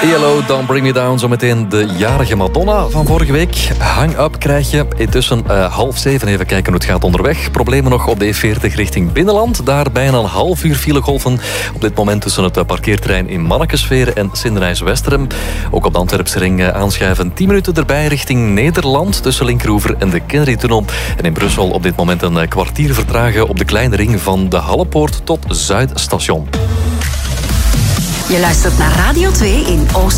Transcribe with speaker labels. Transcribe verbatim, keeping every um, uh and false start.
Speaker 1: E L O, Don't Bring Me Down. Zometeen de jarige Madonna van vorige week. Hang Up krijg je. Intussen uh, half zeven. Even kijken hoe het gaat onderweg. Problemen nog op de E veertig richting Binnenland. Daar bijna een half uur filegolven. Op dit moment tussen het parkeerterrein in Mannekesveer en Sint-Denijs-Westerem. Ook op de Antwerpse ring uh, aanschuiven. tien minuten erbij richting Nederland. Tussen Linkeroever en de Kennedy-tunnel. En in Brussel op dit moment een kwartier vertragen op de kleine ring van de Hallepoort tot Zuidstation.
Speaker 2: Je luistert naar Radio twee in Oost.